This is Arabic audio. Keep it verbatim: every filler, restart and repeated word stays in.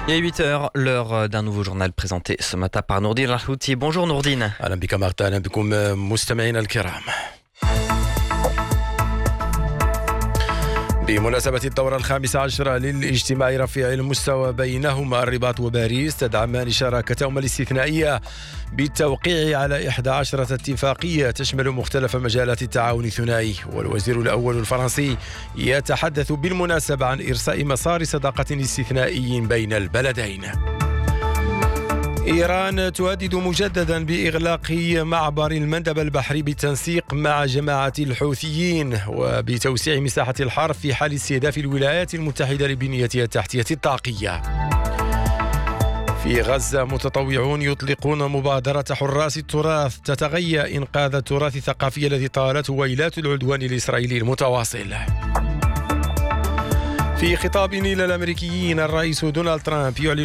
Il est huit heures, l'heure d'un nouveau journal présenté ce matin par Nourdine Rahouti. Bonjour Nourdine. أهلا بك مارتا، أهلا بكم مستمعينا الكرام. بمناسبة الدورة الخامسة عشرة للاجتماع رفيع المستوى بينهما الرباط وباريس تدعمان شراكتهما الاستثنائية بالتوقيع على إحدى عشرة اتفاقية تشمل مختلف مجالات التعاون الثنائي. والوزير الأول الفرنسي يتحدث بالمناسبة عن إرساء مسار صداقة استثنائي بين البلدين. إيران تهدد مجددا بإغلاق معبر المندب البحري بالتنسيق مع جماعة الحوثيين وبتوسيع مساحة الحرب في حال استهداف الولايات المتحدة لبنيتها التحتية الطاقية. في غزة متطوعون يطلقون مبادرة حراس التراث تتغيى إنقاذ التراث الثقافي الذي طالته ويلات العدوان الإسرائيلي المتواصل. في خطاب إلى الأمريكيين الرئيس دونالد ترامب يعلن